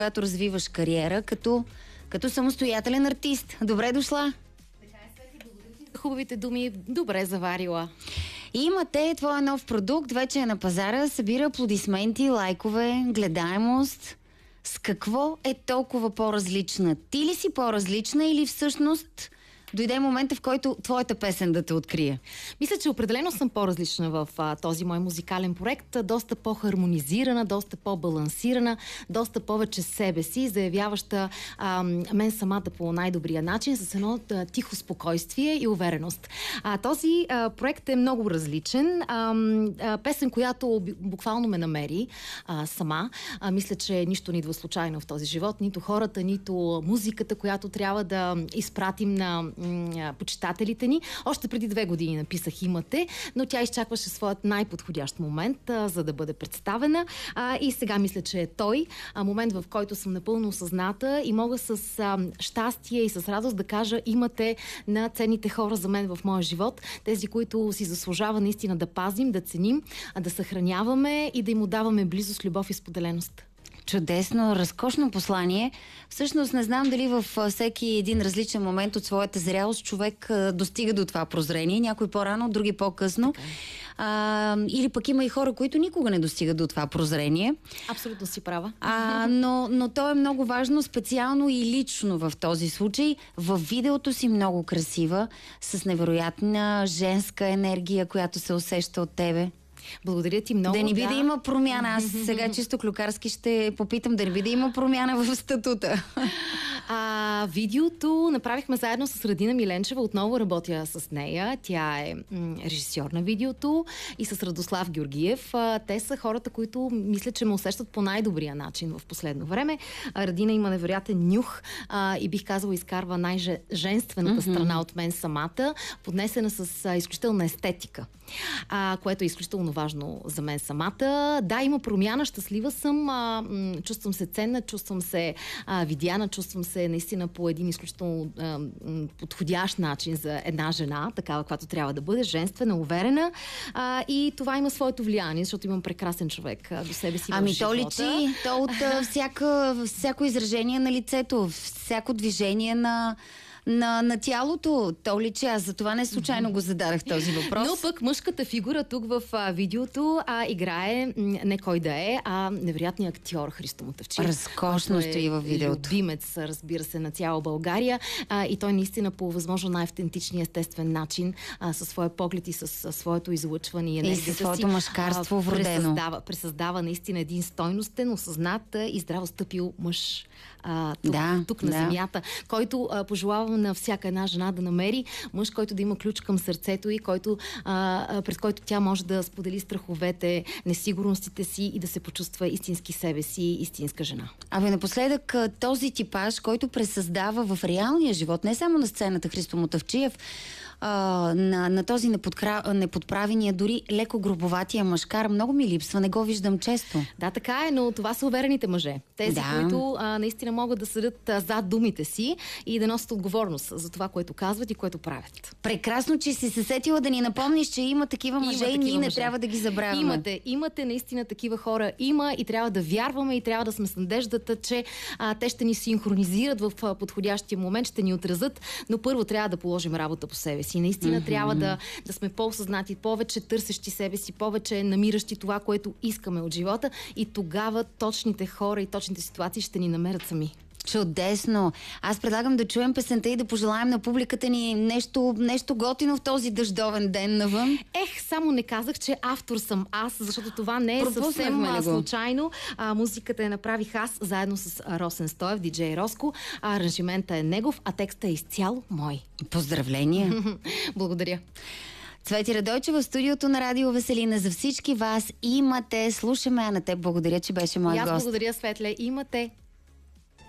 която развиваш кариера като самостоятелен артист. Добре дошла! Хубавите думи, добре заварила. Имате твоя нов продукт, вече е на пазара, събира аплодисменти, лайкове, гледаемост. С какво е толкова по-различна? Ти ли си по-различна или всъщност дойде момента, в който твоята песен да те открие? Мисля, че определено съм по-различна в този мой музикален проект. Доста по-хармонизирана, доста по-балансирана, доста повече себе си, заявяваща мен самата по най-добрия начин, с едно тихо спокойствие и увереност. Този проект е много различен. Песен, която буквално ме намери сама. Мисля, че нищо не идва случайно в този живот. Нито хората, нито музиката, която трябва да изпратим на почитателите ни. Още преди 2 години написах "Имате", но тя изчакваше своят най-подходящ момент, за да бъде представена. И сега мисля, че е той. Момент, в който съм напълно осъзната и мога с щастие и с радост да кажа "Имате" на ценните хора за мен в моя живот. Тези, които си заслужава наистина да пазим, да ценим, да съхраняваме и да им отдаваме близост, любов и споделеност. Чудесно, разкошно послание. Всъщност не знам дали във всеки един различен момент от своята зрялост човек достига до това прозрение. Някой по-рано, други по-късно. Или пък има и хора, които никога не достигат до това прозрение. Абсолютно си права. Но то е много важно, специално и лично в този случай. Във видеото си много красива, с невероятна женска енергия, която се усеща от тебе. Благодаря ти много. Да не би да има промяна. Аз сега чисто клюкарски ще попитам да не би да има промяна в статута. Видеото направихме заедно с Радина Миленчева. Отново работя с нея. Тя е режисьор на видеото, и с Радослав Георгиев. Те са хората, които мисля, че ме усещат по най-добрия начин в последно време. Радина има невероятен нюх и бих казала изкарва най-женствената страна от мен самата, поднесена с изключителна естетика, което е изключително важно за мен самата. Да, има промяна, щастлива съм, чувствам се ценна, чувствам се видяна, чувствам се наистина по един изключително подходящ начин за една жена, такава, която трябва да бъде, женствена, уверена, и това има своето влияние, защото имам прекрасен човек до себе си в живота. То личи, то от всяко изражение на лицето, всяко движение на тялото. То личи. Аз за това не случайно го зададах този въпрос. Но пък мъжката фигура тук в видеото играе не кой да е, невероятният актьор Христо Мотавчиев. Разкошно стои във видеото. Любимец, разбира се, на цяла България. И той наистина по възможно най-автентичния, естествен начин, със своя поглед и със своето излъчване и енергията със своето мъжкарство вродено. Пресъздава наистина един стойностен, осъзнат и здраво стъпил мъж. Тук на земята, който пожелавам на всяка една жена да намери мъж, който да има ключ към сърцето и през който тя може да сподели страховете, несигурностите си и да се почувства истински себе си, истинска жена. Напоследък този типаж, който пресъздава в реалния живот, не само на сцената Христо Мотавчиев, на този неподправения, дори леко грубоватия мъжкар, много ми липсва, не го виждам често. Да, така е, но това са уверените мъже. Тези, които наистина могат да седят зад думите си и да носят отговорност за това, което казват и което правят. Прекрасно, че си се сетила да ни напомниш, че има такива мъже и ние не трябва да ги забравяме. Имате наистина такива хора. Има и трябва да вярваме и трябва да сме с надеждата, че те ще ни синхронизират в подходящия момент, ще ни отразят, но първо трябва да положим работа по себе си. Наистина трябва да сме по-осъзнати, повече търсещи себе си, повече намиращи това, което искаме от живота, и тогава точните хора и точните ситуации ще ни намерят сами. Чудесно! Аз предлагам да чуем песента и да пожелаем на публиката ни нещо готино в този дъждовен ден навън. Само не казах, че автор съм аз, защото това не е съвсем случайно. Музиката я направих аз заедно с Росен Стоев, диджей Роско. Аранжимента е негов, а текстът е изцяло мой. Поздравления! Благодаря! Цвети Радойчева в студиото на Радио Веселина. За всички вас "Имате". Слушаме, а на теб благодаря, че беше моя гост. Аз благодаря, Светле. "Имате".